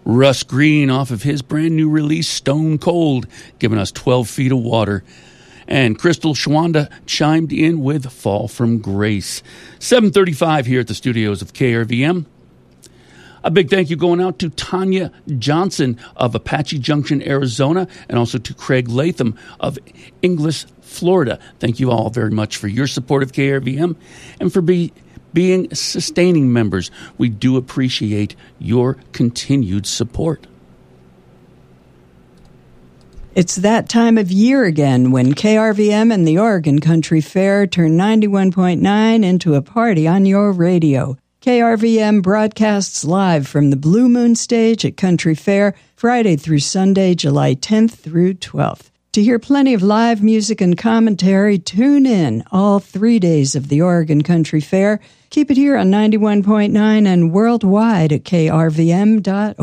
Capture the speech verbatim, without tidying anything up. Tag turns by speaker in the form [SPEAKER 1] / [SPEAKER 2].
[SPEAKER 1] Russ Green off of his brand new release, Stone Cold, giving us twelve feet of water. And Crystal Schwanda chimed in with Fall from Grace. seven thirty-five here at the studios of K R V M. A big thank you going out to Tanya Johnson of Apache Junction, Arizona, and also to Craig Latham of Inglis, Florida. Thank you all very much for your support of K R V M and for be, being sustaining members. We do appreciate your continued support.
[SPEAKER 2] It's that time of year again when K R V M and the Oregon Country Fair turn ninety-one point nine into a party on your radio. K R V M broadcasts live from the Blue Moon Stage at Country Fair, Friday through Sunday, July tenth through twelfth. To hear plenty of live music and commentary, tune in all three days of the Oregon Country Fair. Keep it here on ninety-one point nine and worldwide at K R V M dot org.